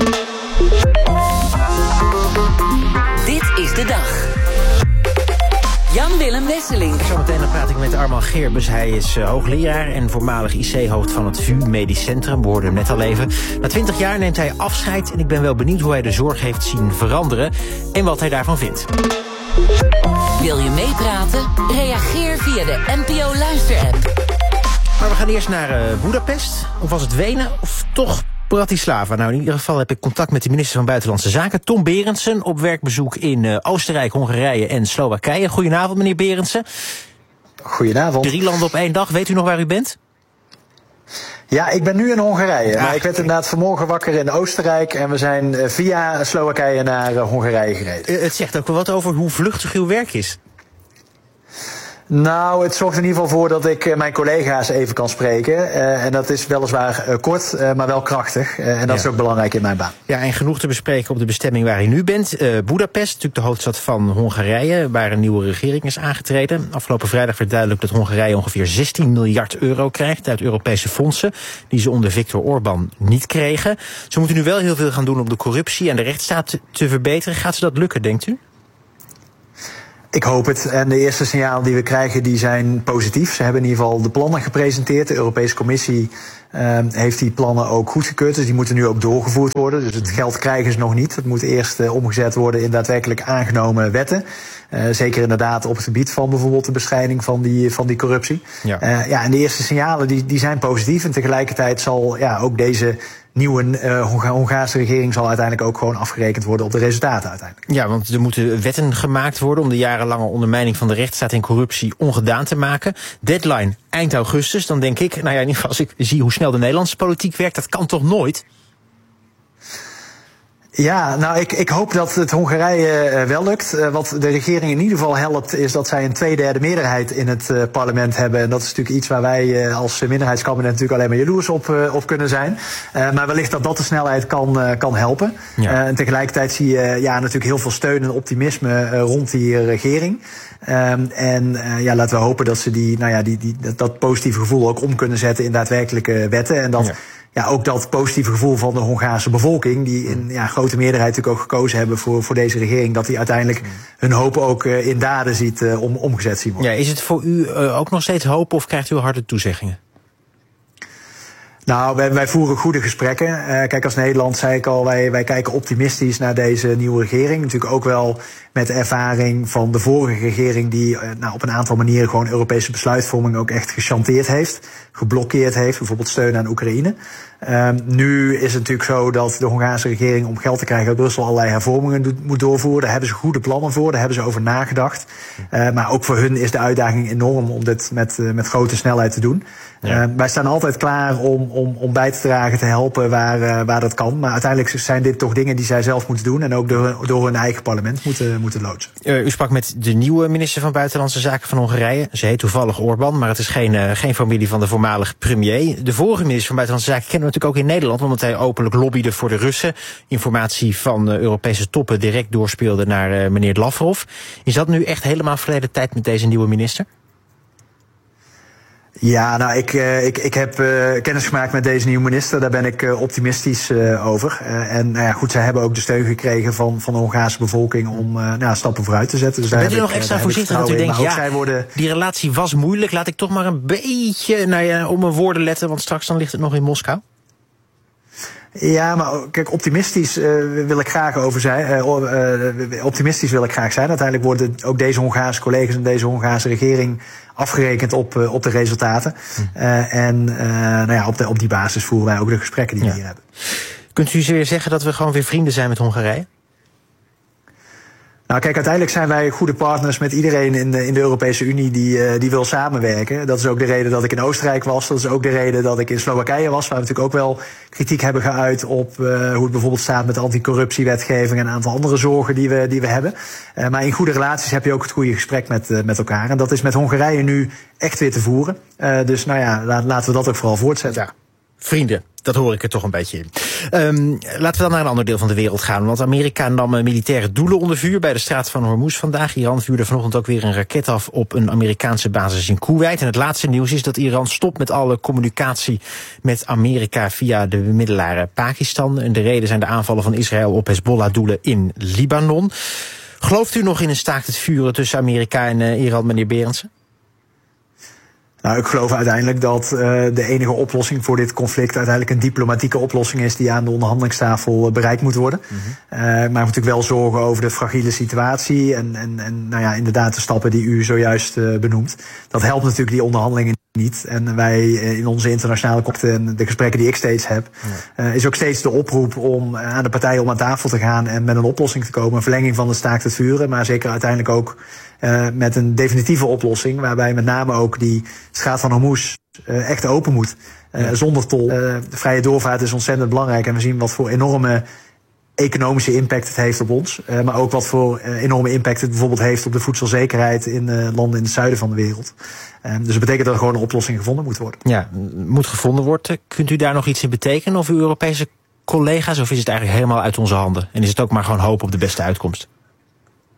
Dit is de dag. Jan-Willem Wesseling.
Zometeen dan praat ik met Arman Geerbus. Hij is uh, hoogleraar en voormalig I C-hoofd van het V U Medisch Centrum. We hoorden hem net al even. Na twintig jaar neemt hij afscheid en ik ben wel benieuwd hoe hij de zorg heeft zien veranderen en wat hij daarvan vindt.
Wil je meepraten? Reageer via de N P O Luister-app.
Maar we gaan eerst naar uh, Boedapest. Of was het Wenen? Of toch Bratislava? Nou, in ieder geval heb ik contact met de minister van Buitenlandse Zaken, Tom Berendsen, op werkbezoek in uh, Oostenrijk, Hongarije en Slowakije. Goedenavond, meneer Berendsen.
Goedenavond.
Drie landen op één dag. Weet u nog waar u bent?
Ja, ik ben nu in Hongarije.
Ja.
Maar ik werd inderdaad vanmorgen wakker in Oostenrijk en we zijn uh, via Slowakije naar uh, Hongarije gereden.
Uh, het zegt ook wel wat over hoe vluchtig uw werk is.
Nou, het zorgt in ieder geval voor dat ik uh, mijn collega's even kan spreken. Uh, en dat is weliswaar uh, kort, uh, maar wel krachtig. Uh, en dat ja. is ook belangrijk in mijn baan.
Ja, en genoeg te bespreken op de bestemming waar u nu bent. Uh, Boedapest, natuurlijk de hoofdstad van Hongarije, waar een nieuwe regering is aangetreden. Afgelopen vrijdag werd duidelijk dat Hongarije ongeveer zestien miljard euro krijgt uit Europese fondsen, die ze onder Viktor Orbán niet kregen. Ze moeten nu wel heel veel gaan doen om de corruptie en de rechtsstaat te, te verbeteren. Gaat ze dat lukken, denkt u?
Ik hoop het. En de eerste signalen die we krijgen, die zijn positief. Ze hebben in ieder geval de plannen gepresenteerd. De Europese Commissie uh, heeft die plannen ook goedgekeurd. Dus die moeten nu ook doorgevoerd worden. Dus het geld krijgen ze nog niet. Het moet eerst uh, omgezet worden in daadwerkelijk aangenomen wetten. Uh, zeker inderdaad op het gebied van bijvoorbeeld de bestrijding van die, van die corruptie. Ja. Uh, ja, en de eerste signalen die, die zijn positief. En tegelijkertijd zal ja, ook deze nieuwe uh, Hongaarse regering zal uiteindelijk ook gewoon afgerekend worden op de resultaten uiteindelijk.
Ja, want er moeten wetten gemaakt worden om de jarenlange ondermijning van de rechtsstaat en corruptie ongedaan te maken. Deadline eind augustus. Dan denk ik, nou ja, in ieder geval als ik zie hoe snel de Nederlandse politiek werkt, dat kan toch nooit?
Ja, nou, ik, ik hoop dat het Hongarije uh, wel lukt. Uh, wat de regering in ieder geval helpt, is dat zij een tweederde meerderheid in het uh, parlement hebben. En dat is natuurlijk iets waar wij uh, als minderheidskabinet natuurlijk alleen maar jaloers op, uh, op kunnen zijn. Uh, maar wellicht dat dat de snelheid kan, uh, kan helpen. Ja. Uh, en tegelijkertijd zie je uh, ja, natuurlijk heel veel steun en optimisme uh, rond die uh, regering. Um, en uh, ja, laten we hopen dat ze die, nou ja, die, die, dat, dat positieve gevoel ook om kunnen zetten in daadwerkelijke wetten. En dat... Ja. Ja, ook dat positieve gevoel van de Hongaarse bevolking, die in ja, grote meerderheid natuurlijk ook gekozen hebben voor, voor deze regering, dat die uiteindelijk hun hoop ook uh, in daden ziet uh, om, omgezet zien worden.
Ja, is het voor u uh, ook nog steeds hoop of krijgt u harde toezeggingen?
Nou, wij, wij voeren goede gesprekken. Uh, kijk, als Nederland zei ik al, wij, wij kijken optimistisch naar deze nieuwe regering. Natuurlijk ook wel met de ervaring van de vorige regering die uh, nou, op een aantal manieren gewoon Europese besluitvorming ook echt gechanteerd heeft, geblokkeerd heeft, bijvoorbeeld steun aan Oekraïne. Uh, nu is het natuurlijk zo dat de Hongaarse regering om geld te krijgen uit Brussel allerlei hervormingen doet, moet doorvoeren. Daar hebben ze goede plannen voor, daar hebben ze over nagedacht. Uh, maar ook voor hun is de uitdaging enorm om dit met, uh, met grote snelheid te doen. Ja. Uh, wij staan altijd klaar om, om, om bij te dragen, te helpen waar, uh, waar dat kan. Maar uiteindelijk zijn dit toch dingen die zij zelf moeten doen en ook door, door hun eigen parlement moeten, moeten loodsen.
Uh, u sprak met de nieuwe minister van Buitenlandse Zaken van Hongarije. Ze heet toevallig Orbán, maar het is geen, uh, geen familie van de voormalige premier. De vorige minister van Buitenlandse Zaken kennen we natuurlijk ook in Nederland, omdat hij openlijk lobbyde voor de Russen. Informatie van uh, Europese toppen direct doorspeelde naar uh, meneer Lavrov. Is dat nu echt helemaal verleden tijd met deze nieuwe minister?
Ja, nou, ik, uh, ik, ik heb uh, kennis gemaakt met deze nieuwe minister. Daar ben ik uh, optimistisch uh, over. Uh, en nou ja, goed, zij hebben ook de steun gekregen van, van de Hongaarse bevolking om uh, nou, stappen vooruit te zetten. Dus
Bent u nog ik, extra voorzichtig dat u denkt, ja,
worden...
die relatie was moeilijk. Laat ik toch maar een beetje nou ja, op mijn woorden letten, want straks dan ligt het nog in Moskou.
Ja, maar kijk, optimistisch uh, wil ik graag over zijn. Uh, uh, optimistisch wil ik graag zijn. Uiteindelijk worden ook deze Hongaarse collega's en deze Hongaarse regering afgerekend op, uh, op de resultaten. Uh, en uh, nou ja, op, de, op die basis voeren wij ook de gesprekken die ja. we hier hebben.
Kunt u weer zeggen dat we gewoon weer vrienden zijn met Hongarije?
Nou, kijk, uiteindelijk zijn wij goede partners met iedereen in de, in de Europese Unie die, uh, die wil samenwerken. Dat is ook de reden dat ik in Oostenrijk was. Dat is ook de reden dat ik in Slowakije was, waar we natuurlijk ook wel kritiek hebben geuit op uh, hoe het bijvoorbeeld staat met de anticorruptiewetgeving en een aantal andere zorgen die we, die we hebben. Uh, maar in goede relaties heb je ook het goede gesprek met, uh, met elkaar. En dat is met Hongarije nu echt weer te voeren. Uh, dus nou ja, la, laten we dat ook vooral voortzetten.
Ja. Vrienden, dat hoor ik er toch een beetje in. Um, laten we dan naar een ander deel van de wereld gaan. Want Amerika nam militaire doelen onder vuur bij de straat van Hormuz vandaag. Iran vuurde vanochtend ook weer een raket af op een Amerikaanse basis in Koeweit. En het laatste nieuws is dat Iran stopt met alle communicatie met Amerika via de bemiddelaar Pakistan. En de reden zijn de aanvallen van Israël op Hezbollah-doelen in Libanon. Gelooft u nog in een staakt het vuren tussen Amerika en uh, Iran, meneer Berendsen?
Nou, ik geloof uiteindelijk dat uh, de enige oplossing voor dit conflict uiteindelijk een diplomatieke oplossing is die aan de onderhandelingstafel uh, bereikt moet worden. Mm-hmm. Uh, maar we moeten natuurlijk wel zorgen over de fragiele situatie en, en, en nou ja, inderdaad de stappen die u zojuist uh, benoemt. Dat helpt natuurlijk die onderhandelingen niet. En wij uh, in onze internationale contacten en de gesprekken die ik steeds heb, uh, is ook steeds de oproep om uh, aan de partijen om aan tafel te gaan en met een oplossing te komen. Een verlenging van de staakt het vuren, maar zeker uiteindelijk ook Uh, met een definitieve oplossing, waarbij met name ook die straat van Hormuz uh, echt open moet. Uh, ja. Zonder tol. Uh, de vrije doorvaart is ontzettend belangrijk en we zien wat voor enorme economische impact het heeft op ons. Uh, maar ook wat voor uh, enorme impact het bijvoorbeeld heeft op de voedselzekerheid in uh, landen in het zuiden van de wereld. Uh, dus dat betekent dat er gewoon een oplossing gevonden moet worden.
Ja, moet gevonden worden. Kunt u daar nog iets in betekenen of uw Europese collega's, of is het eigenlijk helemaal uit onze handen? En is het ook maar gewoon hoop op de beste uitkomst?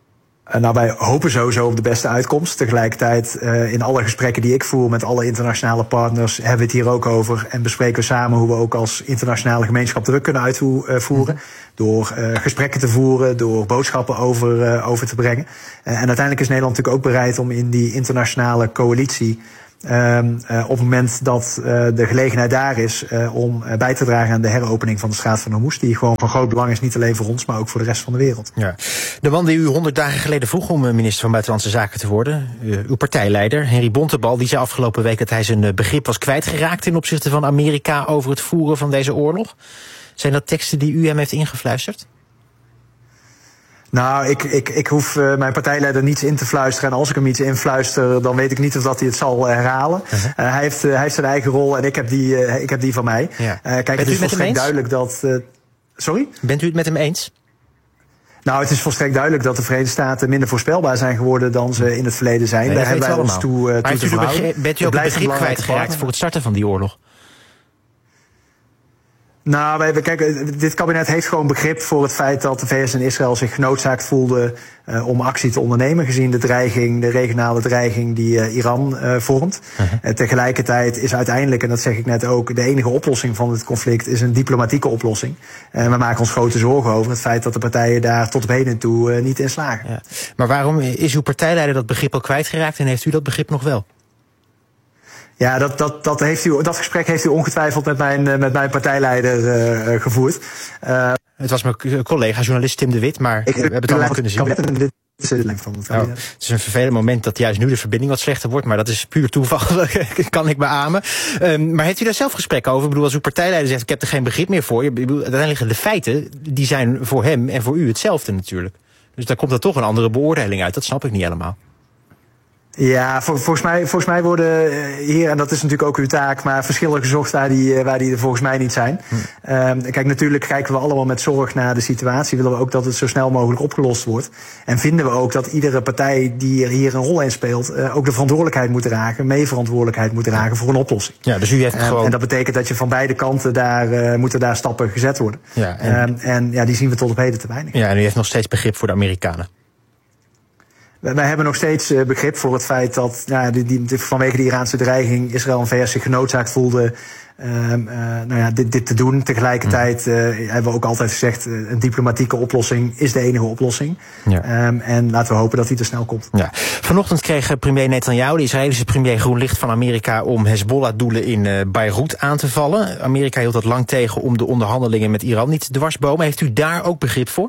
Uh, nou, wij hopen sowieso op de beste uitkomst. Tegelijkertijd, uh, in alle gesprekken die ik voer met alle internationale partners, hebben we het hier ook over en bespreken we samen hoe we ook als internationale gemeenschap druk kunnen uitvoeren. Mm-hmm. Door uh, gesprekken te voeren, door boodschappen over, uh, over te brengen. Uh, en uiteindelijk is Nederland natuurlijk ook bereid om in die internationale coalitie, Um, uh, op het moment dat uh, de gelegenheid daar is uh, om uh, bij te dragen aan de heropening van de Straat van Hormuz, die gewoon van groot belang is, niet alleen voor ons, maar ook voor de rest van de wereld.
Ja. De man die u honderd dagen geleden vroeg om minister van Buitenlandse Zaken te worden, uh, uw partijleider, Henry Bontebal, die zei afgelopen week dat hij zijn begrip was kwijtgeraakt ten opzichte van Amerika over het voeren van deze oorlog. Zijn dat teksten die u hem heeft ingefluisterd?
Nou, ik, ik, ik hoef uh, mijn partijleider niets in te fluisteren. En als ik hem iets influister, dan weet ik niet of dat hij het zal herhalen. Uh-huh. Uh, hij, heeft, uh, hij heeft zijn eigen rol en ik heb die, uh, ik heb die van mij.
Ja.
Uh, kijk, Bent het is volstrekt duidelijk dat... Uh, sorry?
Bent u het met hem eens?
Nou, het is volstrekt duidelijk dat de Verenigde Staten minder voorspelbaar zijn geworden dan ze in het verleden zijn.
Nee,
Daar hebben wij ons toe, uh, toe te verhouden.
Begreep, bent u ook het begrip kwijtgeraakt voor het starten van die oorlog?
Nou, wij, kijk, dit kabinet heeft gewoon begrip voor het feit dat de V S en Israël zich genoodzaakt voelden uh, om actie te ondernemen, gezien de dreiging, de regionale dreiging die uh, Iran uh, vormt. Uh-huh. Uh, tegelijkertijd is uiteindelijk, en dat zeg ik net ook, de enige oplossing van het conflict is een diplomatieke oplossing. En uh, we maken ons grote zorgen over het feit dat de partijen daar tot op heden toe uh, niet in slagen.
Ja. Maar waarom is uw partijleider dat begrip al kwijtgeraakt en heeft u dat begrip nog wel?
Ja, dat, dat, dat, heeft u, dat gesprek heeft u ongetwijfeld met mijn, met mijn partijleider uh, gevoerd. Uh,
het was mijn collega, journalist Tim de Wit, maar ik, we hebben het allemaal kunnen zien.
Dit is het van het
oh, het is een vervelend moment dat juist nu de verbinding wat slechter wordt, maar dat is puur toeval, kan ik beamen. Um, maar heeft u daar zelf gesprekken over? Ik bedoel, als uw partijleider zegt, ik heb er geen begrip meer voor. Ik bedoel, uiteindelijk de feiten, die zijn voor hem en voor u hetzelfde natuurlijk. Dus daar komt er toch een andere beoordeling uit, dat snap ik niet helemaal.
Ja, vol, volgens, mij, volgens mij worden hier, en dat is natuurlijk ook uw taak, maar verschillen gezocht waar die, waar die er volgens mij niet zijn. Hm. Um, kijk, natuurlijk kijken we allemaal met zorg naar de situatie. Willen we ook dat het zo snel mogelijk opgelost wordt. En vinden we ook dat iedere partij die er hier een rol in speelt, uh, ook de verantwoordelijkheid moet dragen, meeverantwoordelijkheid moet dragen voor een oplossing.
Ja, dus u heeft
um,
gewoon...
En dat betekent dat je van beide kanten daar, uh, moeten daar stappen gezet worden.
Ja, en...
Um, en ja, die zien we tot op heden te weinig.
Ja, en u heeft nog steeds begrip voor de Amerikanen.
Wij hebben nog steeds begrip voor het feit dat nou, die, die, vanwege de Iraanse dreiging Israël en V S zich genoodzaakt voelden uh, uh, nou ja, dit, dit te doen. Tegelijkertijd uh, hebben we ook altijd gezegd, uh, een diplomatieke oplossing is de enige oplossing. Ja. Um, en laten we hopen dat die er snel komt.
Ja. Vanochtend kreeg premier Netanyahu, de Israëlische premier, groen licht van Amerika om Hezbollah-doelen in uh, Beirut aan te vallen. Amerika hield dat lang tegen om de onderhandelingen met Iran niet te dwarsbomen. Heeft u daar ook begrip voor?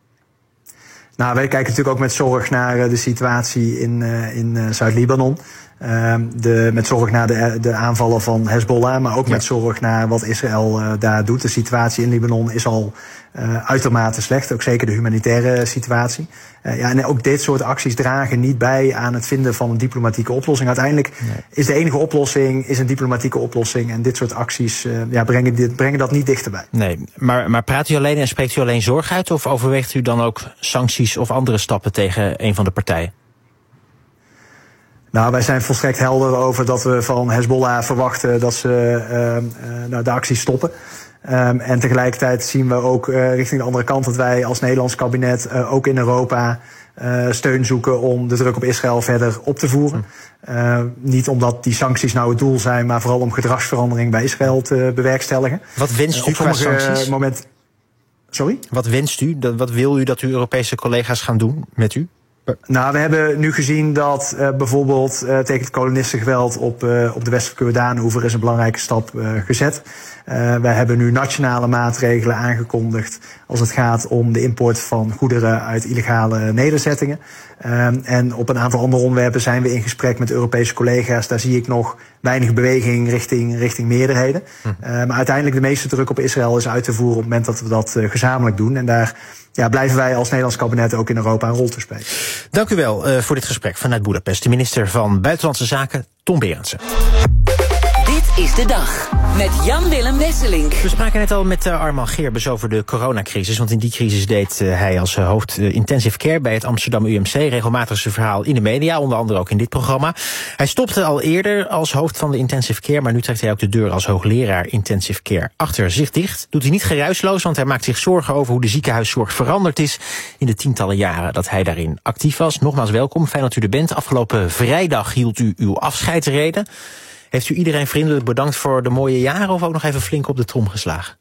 Nou, wij kijken natuurlijk ook met zorg naar uh, de situatie in, uh, in uh, Zuid-Libanon. Uh, de, met zorg naar de, de aanvallen van Hezbollah, maar ook ja. met zorg naar wat Israël uh, daar doet. De situatie in Libanon is al uh, uitermate slecht, ook zeker de humanitaire situatie. Uh, ja, en ook dit soort acties dragen niet bij aan het vinden van een diplomatieke oplossing. Uiteindelijk nee. is de enige oplossing is een diplomatieke oplossing. En dit soort acties uh, ja, brengen, dit, brengen dat niet dichterbij.
Nee, maar, maar praat u alleen en spreekt u alleen zorg uit? Of overweegt u dan ook sancties of andere stappen tegen een van de partijen?
Nou, wij zijn volstrekt helder over dat we van Hezbollah verwachten dat ze uh, uh, nou, de acties stoppen. Um, en tegelijkertijd zien we ook uh, richting de andere kant dat wij als Nederlands kabinet uh, ook in Europa uh, steun zoeken om de druk op Israël verder op te voeren. Uh, niet omdat die sancties nou het doel zijn, maar vooral om gedragsverandering bij Israël te bewerkstelligen.
Wat wenst u uh, qua sancties?
Moment... Sorry?
Wat wenst u? Wat wil u dat uw Europese collega's gaan doen met u?
Nou, we hebben nu gezien dat uh, bijvoorbeeld uh, tegen het kolonistengeweld op, uh, op de westelijke Jordaanoever is een belangrijke stap uh, gezet. Uh, wij hebben nu nationale maatregelen aangekondigd als het gaat om de import van goederen uit illegale nederzettingen. Uh, en op een aantal andere onderwerpen zijn we in gesprek met Europese collega's. Daar zie ik nog weinig beweging richting, richting meerderheden. Hm. Uh, maar uiteindelijk de meeste druk op Israël is uit te voeren op het moment dat we dat uh, gezamenlijk doen. En daar ja, blijven wij als Nederlands kabinet ook in Europa een rol te spelen.
Dank u wel uh, voor dit gesprek vanuit Boedapest. De minister van Buitenlandse Zaken, Tom Berendsen.
Dit is de dag. Met Jan-Willem Wesselink.
We spraken net al met uh, Arman Geerbes over de coronacrisis. Want in die crisis deed uh, hij als uh, hoofd uh, intensive care bij het Amsterdam U M C regelmatig zijn verhaal in de media. Onder andere ook in dit programma. Hij stopte al eerder als hoofd van de intensive care. Maar nu trekt hij ook de deur als hoogleraar intensive care achter zich dicht. Doet hij niet geruisloos, want hij maakt zich zorgen over hoe de ziekenhuiszorg veranderd is in de tientallen jaren dat hij daarin actief was. Nogmaals welkom, fijn dat u er bent. Afgelopen vrijdag hield u uw afscheidsrede. Heeft u iedereen vriendelijk bedankt voor de mooie jaren of ook nog even flink op de trom geslagen?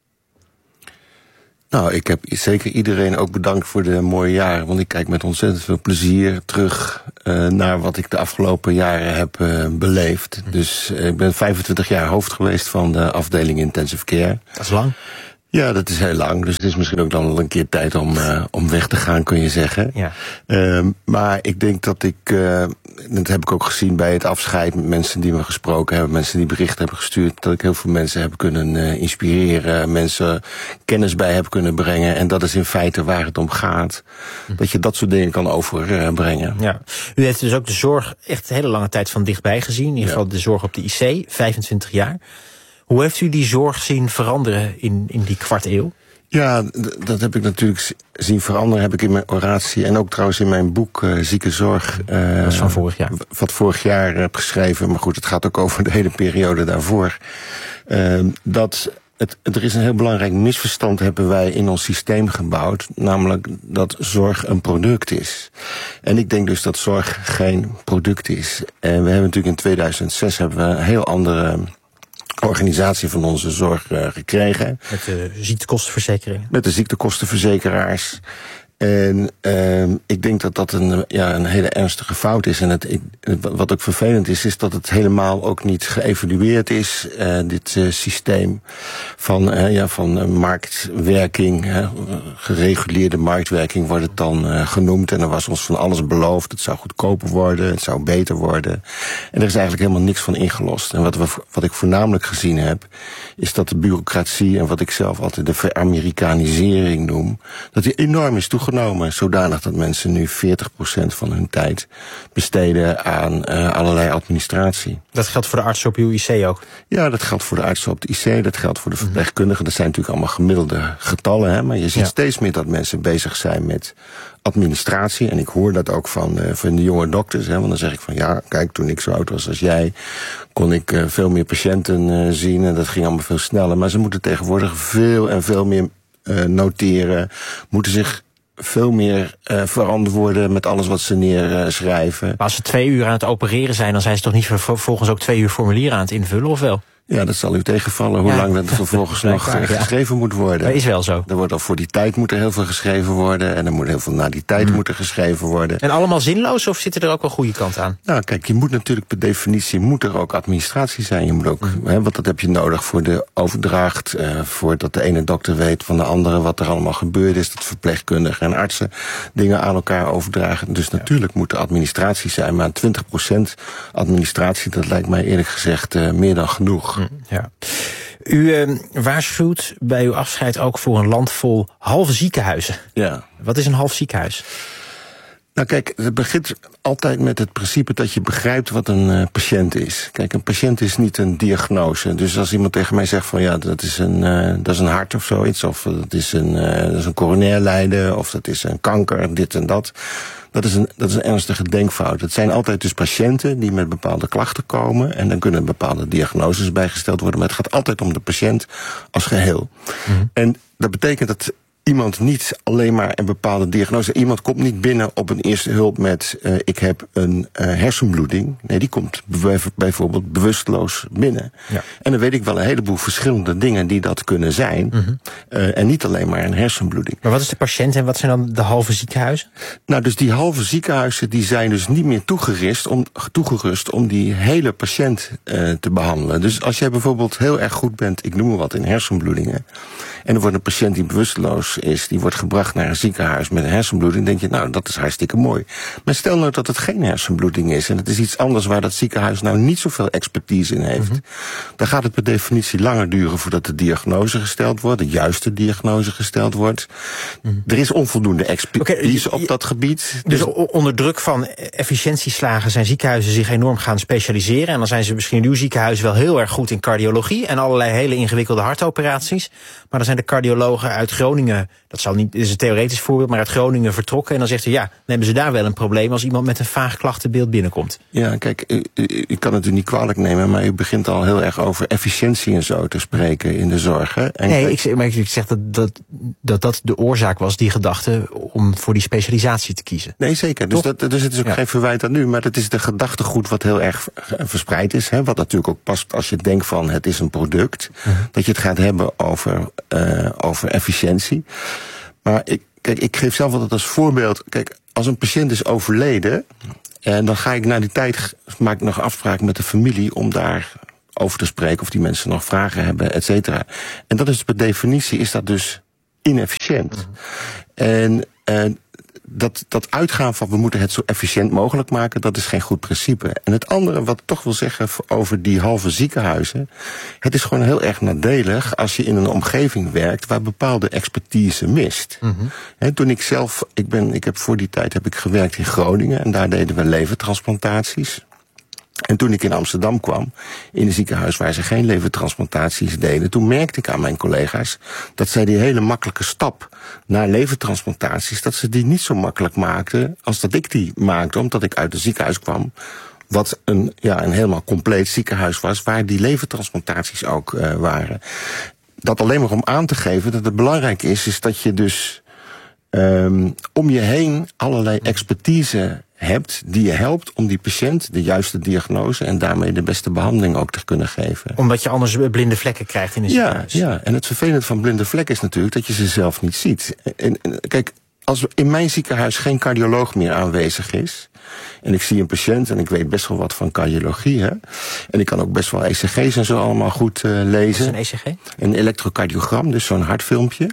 Nou, ik heb zeker iedereen ook bedankt voor de mooie jaren. Want ik kijk met ontzettend veel plezier terug uh, naar wat ik de afgelopen jaren heb uh, beleefd. Mm. Dus uh, ik ben vijfentwintig jaar hoofd geweest van de afdeling intensive care.
Dat is lang.
Ja, dat is heel lang. Dus het is misschien ook dan al een keer tijd om, uh, om weg te gaan, kun je zeggen.
Ja.
Uh, maar ik denk dat ik, uh, dat heb ik ook gezien bij het afscheid met mensen die me gesproken hebben, mensen die berichten hebben gestuurd, dat ik heel veel mensen heb kunnen uh, inspireren, mensen kennis bij heb kunnen brengen. En dat is in feite waar het om gaat. Hm. Dat je dat soort dingen kan overbrengen.
Ja. U heeft dus ook de zorg echt een hele lange tijd van dichtbij gezien. In ieder geval ja. de zorg op de I C, vijfentwintig jaar. Hoe heeft u die zorg zien veranderen in, in die kwart eeuw?
Ja, d- dat heb ik natuurlijk zien veranderen. Heb ik in mijn oratie en ook trouwens in mijn boek uh, Zieke Zorg. Uh,
dat is van vorig jaar.
Wat vorig jaar heb geschreven. Maar goed, het gaat ook over de hele periode daarvoor. Uh, dat het, er is een heel belangrijk misverstand hebben wij in ons systeem gebouwd. Namelijk dat zorg een product is. En ik denk dus dat zorg geen product is. En we hebben natuurlijk in tweeduizend zes hebben we een heel andere organisatie van onze zorg uh, gekregen.
Met de ziektekostenverzekering.
Met de ziektekostenverzekeraars. En uh, ik denk dat dat een, ja, een hele ernstige fout is. En het, ik, wat ook vervelend is, is dat het helemaal ook niet geëvalueerd is. Uh, dit uh, systeem van, uh, ja, van uh, marktwerking, uh, gereguleerde marktwerking wordt het dan uh, genoemd. En er was ons van alles beloofd. Het zou goedkoper worden, het zou beter worden. En er is eigenlijk helemaal niks van ingelost. En wat, we, wat ik voornamelijk gezien heb, is dat de bureaucratie en wat ik zelf altijd de veramerikanisering noem, dat die enorm is toegenomen. Genomen, zodanig dat mensen nu veertig procent van hun tijd besteden aan uh, allerlei administratie.
Dat geldt voor de artsen op uw I C ook?
Ja, dat geldt voor de artsen op de I C, dat geldt voor de verpleegkundigen. Dat zijn natuurlijk allemaal gemiddelde getallen, hè, maar je ziet ja. steeds meer dat mensen bezig zijn met administratie. En ik hoor dat ook van, uh, van de jonge dokters, hè, want dan zeg ik van ja, kijk, toen ik zo oud was als jij, kon ik uh, veel meer patiënten uh, zien en dat ging allemaal veel sneller. Maar ze moeten tegenwoordig veel en veel meer uh, noteren, moeten zich veel meer uh, verantwoorden met alles wat ze neerschrijven. Uh,
maar als ze twee uur aan het opereren zijn, dan zijn ze toch niet vervolgens ook twee uur formulieren aan het invullen, of wel?
Ja, dat zal u tegenvallen, hoe ja. lang dat vervolgens nog uh, geschreven ja. moet worden.
Dat is wel zo.
Er wordt al voor die tijd moet er heel veel geschreven worden. En er moet heel veel na die tijd mm. moet er geschreven worden.
En allemaal zinloos, of zitten er ook wel goede kant aan?
Nou, kijk, je moet natuurlijk per definitie moet er ook administratie zijn. Je moet ook, mm. hè, want dat heb je nodig voor de overdracht. Uh, voor dat de ene dokter weet van de andere wat er allemaal gebeurd is. Dat verpleegkundigen en artsen dingen aan elkaar overdragen. Dus ja. natuurlijk moet er administratie zijn. Maar twintig procent administratie, dat lijkt mij eerlijk gezegd uh, meer dan genoeg.
Ja. U uh, waarschuwt bij uw afscheid ook voor een land vol halve ziekenhuizen.
Ja.
Wat is een half ziekenhuis?
Nou kijk, het begint altijd met het principe dat je begrijpt wat een uh, patiënt is. Kijk, een patiënt is niet een diagnose. Dus als iemand tegen mij zegt van ja, dat is een, uh, dat is een hart of zoiets, of dat is een, uh, dat is een coronair lijden, of dat is een kanker, dit en dat. Dat is, een, dat is een ernstige denkfout. Het zijn altijd dus patiënten die met bepaalde klachten komen. En dan kunnen bepaalde diagnoses bijgesteld worden. Maar het gaat altijd om de patiënt als geheel. Mm-hmm. En dat betekent dat iemand niet alleen maar een bepaalde diagnose. Iemand komt niet binnen op een eerste hulp met uh, ik heb een uh, hersenbloeding. Nee, die komt bijvoorbeeld bewusteloos binnen. Ja. En dan weet ik wel een heleboel verschillende dingen die dat kunnen zijn. Mm-hmm. Uh, en niet alleen maar een hersenbloeding.
Maar wat is de patiënt en wat zijn dan de halve ziekenhuizen?
Nou, dus die halve ziekenhuizen die zijn dus niet meer toegerust om, toegerust om die hele patiënt uh, te behandelen. Dus als jij bijvoorbeeld heel erg goed bent, ik noem maar wat, in hersenbloedingen. En er wordt een patiënt die bewusteloos dakloos is, die wordt gebracht naar een ziekenhuis met een hersenbloeding, denk je, nou, dat is hartstikke mooi. Maar stel nou dat het geen hersenbloeding is en het is iets anders waar dat ziekenhuis nou niet zoveel expertise in heeft. Mm-hmm. Dan gaat het per definitie langer duren voordat de diagnose gesteld wordt, de juiste diagnose gesteld wordt. Mm-hmm. Er is onvoldoende expertise okay, op dat gebied.
Dus, dus onder druk van efficiëntieslagen zijn ziekenhuizen zich enorm gaan specialiseren. En dan zijn ze misschien in uw ziekenhuis wel heel erg goed in cardiologie en allerlei hele ingewikkelde hartoperaties. Maar dan zijn de cardiologen uit Groningen, dat zal niet, dit is een theoretisch voorbeeld, maar uit Groningen vertrokken. En dan zegt hij, ja, dan hebben ze daar wel een probleem als iemand met een vaag klachtenbeeld binnenkomt.
Ja, kijk, ik kan het u niet kwalijk nemen, maar u begint al heel erg over efficiëntie en zo te spreken in de zorg. Hè? En
nee,
kijk,
ik, maar ik zeg dat dat, dat dat de oorzaak was, die gedachte, om voor die specialisatie te kiezen.
Nee, zeker. Dus, dat, dus het is ook ja. geen verwijt aan u, maar het is de gedachtegoed wat heel erg verspreid is. Hè? Wat natuurlijk ook past als je denkt van het is een product, uh-huh. dat je het gaat hebben over, uh, over efficiëntie. Maar ik, kijk, ik geef zelf altijd als voorbeeld, kijk, als een patiënt is overleden, en dan ga ik na die tijd, maak ik nog afspraak met de familie om daar over te spreken, of die mensen nog vragen hebben, et cetera. En dat is per definitie, is dat dus inefficiënt. Uh-huh. En, en dat, dat uitgaan van we moeten het zo efficiënt mogelijk maken, dat is geen goed principe. En het andere wat ik toch wil zeggen over die halve ziekenhuizen, het is gewoon heel erg nadelig als je in een omgeving werkt waar bepaalde expertise mist. Mm-hmm. He, toen ik zelf, ik ben, ik heb voor die tijd heb ik gewerkt in Groningen en daar deden we levertransplantaties. En toen ik in Amsterdam kwam, in een ziekenhuis waar ze geen levertransplantaties deden, toen merkte ik aan mijn collega's dat zij die hele makkelijke stap naar levertransplantaties, dat ze die niet zo makkelijk maakten als dat ik die maakte, omdat ik uit een ziekenhuis kwam, wat een, ja, een helemaal compleet ziekenhuis was, waar die levertransplantaties ook uh, waren. Dat alleen maar om aan te geven dat het belangrijk is, is dat je dus um, om je heen allerlei expertise hebt die je helpt om die patiënt de juiste diagnose en daarmee de beste behandeling ook te kunnen geven.
Omdat je anders blinde vlekken krijgt in een ziekenhuis.
Ja, ja, en het vervelende van blinde vlekken is natuurlijk dat je ze zelf niet ziet. En, en kijk, als in mijn ziekenhuis geen cardioloog meer aanwezig is, en ik zie een patiënt en ik weet best wel wat van cardiologie, hè, en ik kan ook best wel E C G's en zo allemaal goed uh, lezen.
Wat is een E C G?
Een elektrocardiogram, dus zo'n hartfilmpje.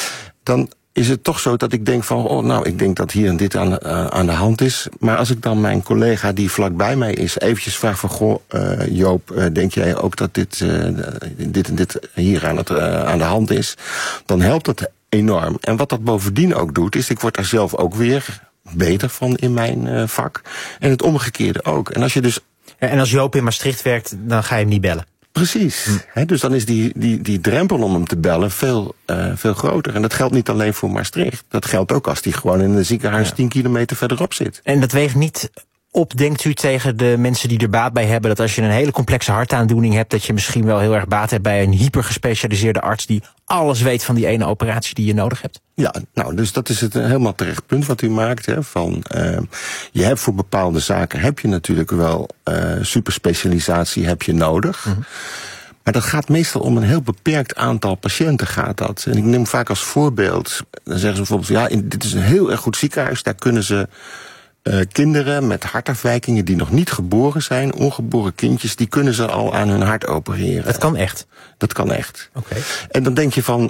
Dan is het toch zo dat ik denk van, oh, nou, ik denk dat hier en dit aan, uh, aan de hand is. Maar als ik dan mijn collega die vlakbij mij is eventjes vraag van, goh, uh, Joop, uh, denk jij ook dat dit, uh, dit en dit hier aan, het, uh, aan de hand is? Dan helpt dat enorm. En wat dat bovendien ook doet, is ik word daar zelf ook weer beter van in mijn uh, vak. En het omgekeerde ook. En als je dus...
Ja, en als Joop in Maastricht werkt, dan ga je hem niet bellen.
Precies. Hm. He, dus dan is die, die, die drempel om hem te bellen veel, uh, veel groter. En dat geldt niet alleen voor Maastricht. Dat geldt ook als die gewoon in een ziekenhuis ja. tien kilometer verderop zit.
En dat weegt niet op, denkt u, tegen de mensen die er baat bij hebben, dat als je een hele complexe hartaandoening hebt, dat je misschien wel heel erg baat hebt bij een hypergespecialiseerde arts die alles weet van die ene operatie die je nodig hebt?
Ja, nou, dus dat is het een helemaal terecht punt wat u maakt. Hè, van, uh, je hebt voor bepaalde zaken heb je natuurlijk wel uh, superspecialisatie heb je nodig. Mm-hmm. Maar dat gaat meestal om een heel beperkt aantal patiënten gaat dat. En ik neem vaak als voorbeeld, dan zeggen ze bijvoorbeeld, ja, in, dit is een heel erg goed ziekenhuis, daar kunnen ze Uh, kinderen met hartafwijkingen die nog niet geboren zijn, ongeboren kindjes, die kunnen ze al aan hun hart opereren.
Dat kan echt?
Dat kan echt.
Oké. Okay.
En dan denk je van,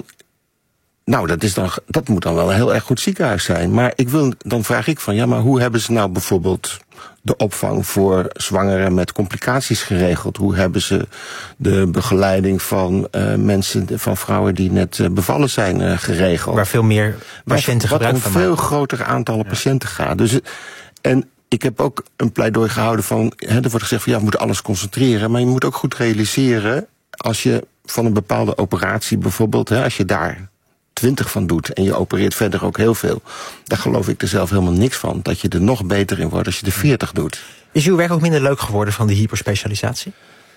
nou, dat, is dan, dat moet dan wel een heel erg goed ziekenhuis zijn. Maar ik wil, dan vraag ik van, ja, maar hoe hebben ze nou bijvoorbeeld de opvang voor zwangeren met complicaties geregeld? Hoe hebben ze de begeleiding van uh, mensen, van vrouwen die net uh, bevallen zijn uh, geregeld?
Waar veel meer patiënten
Wat,
gebruik
wat
van
om
maken.
veel grotere aantallen ja. patiënten gaat. Dus, en ik heb ook een pleidooi gehouden van, hè, er wordt gezegd van ja, we moeten alles concentreren, maar je moet ook goed realiseren, als je van een bepaalde operatie bijvoorbeeld, hè, als je daar twintig van doet en je opereert verder ook heel veel, daar geloof ik er zelf helemaal niks van, dat je er nog beter in wordt als je er veertig doet.
Is uw werk ook minder leuk geworden van die hyperspecialisatie?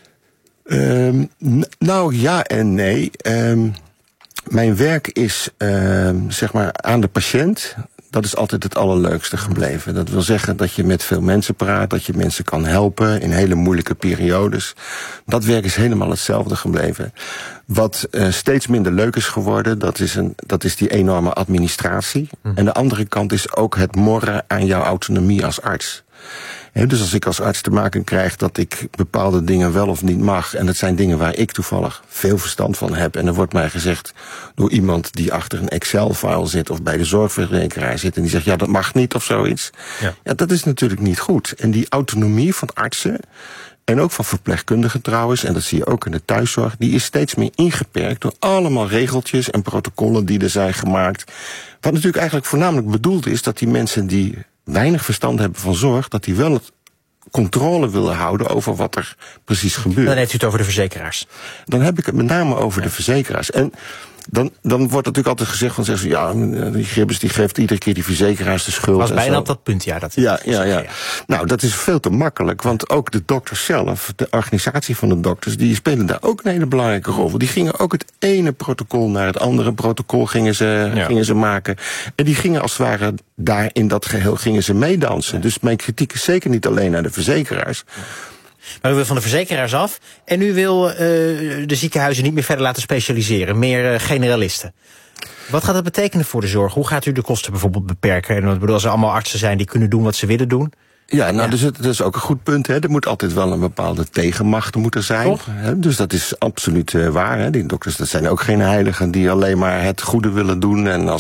Um, n- nou ja en nee. Um, mijn werk is um, zeg maar aan de patiënt. Dat is altijd het allerleukste gebleven. Dat wil zeggen dat je met veel mensen praat, dat je mensen kan helpen in hele moeilijke periodes. Dat werk is helemaal hetzelfde gebleven. Wat uh, steeds minder leuk is geworden, dat is, een, dat is die enorme administratie. Hm. En de andere kant is ook het morren aan jouw autonomie als arts. He, dus als ik als arts te maken krijg dat ik bepaalde dingen wel of niet mag, en dat zijn dingen waar ik toevallig veel verstand van heb, en er wordt mij gezegd door iemand die achter een Excel-file zit of bij de zorgverzekeraar zit en die zegt ja, dat mag niet of zoiets. Ja, ja dat is natuurlijk niet goed. En die autonomie van artsen en ook van verpleegkundigen trouwens, en dat zie je ook in de thuiszorg, die is steeds meer ingeperkt door allemaal regeltjes en protocollen die er zijn gemaakt. Wat natuurlijk eigenlijk voornamelijk bedoeld is dat die mensen die weinig verstand hebben van zorg, dat die wel het controle willen houden over wat er precies gebeurt.
Dan heeft u het over de verzekeraars.
Dan heb ik het met name over ja. de verzekeraars. En dan, dan wordt natuurlijk altijd gezegd van zeggen ze, ja, die Gibbes die geeft iedere keer die verzekeraars de schuld.
Was bijna op dat punt, ja. Dat
ja, ja, ja. Nou, dat is veel te makkelijk, want ook de dokters zelf, de organisatie van de dokters, die spelen daar ook een hele belangrijke rol. Die gingen ook het ene protocol naar het andere protocol gingen ze, ja. gingen ze maken. En die gingen als het ware daar in dat geheel gingen ze meedansen. Ja. Dus mijn kritiek is zeker niet alleen naar de verzekeraars.
Ja. Maar u wil van de verzekeraars af en u wil uh, de ziekenhuizen niet meer verder laten specialiseren, meer uh, generalisten. Wat gaat dat betekenen voor de zorg? Hoe gaat u de kosten bijvoorbeeld beperken? En ik bedoel, als er allemaal artsen zijn die kunnen doen wat ze willen doen.
Ja, nou, ja. Dus het, dat is ook een goed punt. Hè. Er moet altijd wel een bepaalde tegenmacht moeten zijn. Hè. Dus dat is absoluut uh, waar. Hè. Die dokters, dat zijn ook geen heiligen die alleen maar het goede willen doen. En als